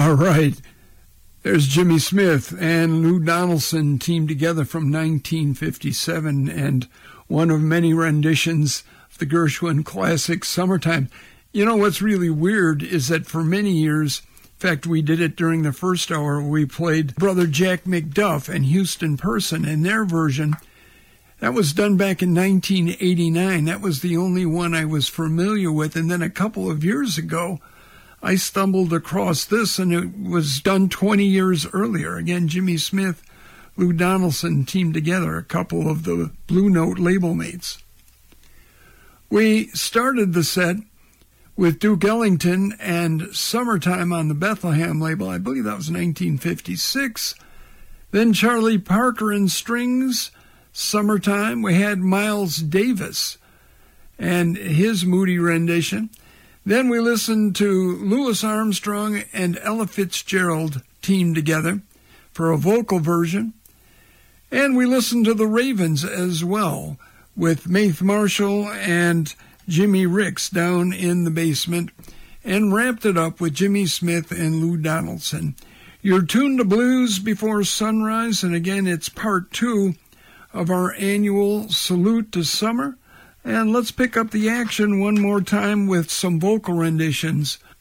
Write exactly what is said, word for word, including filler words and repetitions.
All right. There's Jimmy Smith and Lou Donaldson teamed together from nineteen fifty-seven, and one of many renditions of the Gershwin classic Summertime. You know, what's really weird is that for many years, in fact, we did it during the first hour, we played Brother Jack McDuff and Houston Person in their version. That was done back in nineteen eighty-nine. That was the only one I was familiar with. And then a couple of years ago, I stumbled across this, and it was done twenty years earlier. Again, Jimmy Smith, Lou Donaldson teamed together, a couple of the Blue Note label mates. We started the set with Duke Ellington and Summertime on the Bethlehem label. I believe that was nineteen fifty-six. Then Charlie Parker and Strings, Summertime. We had Miles Davis and his moody rendition. Then we listened to Louis Armstrong and Ella Fitzgerald teamed together for a vocal version. And we listened to the Ravens as well, with Maeve Marshall and Jimmy Ricks down in the basement, and wrapped it up with Jimmy Smith and Lou Donaldson. You're tuned to Blues Before Sunrise, and again, it's part two of our annual Salute to Summer. And let's pick up the action one more time with some vocal renditions